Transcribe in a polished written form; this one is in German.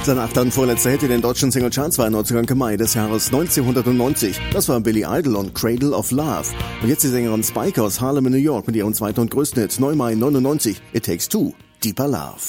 Sein 8. und vorletzter Hit in den deutschen Singlecharts war Anfang Mai des Jahres 1990. Das war Billy Idol und Cradle of Love. Und jetzt die Sängerin Spike aus Harlem in New York mit ihrem 2. und größten Hit, 9. Mai 99, It Takes Two, Deeper Love.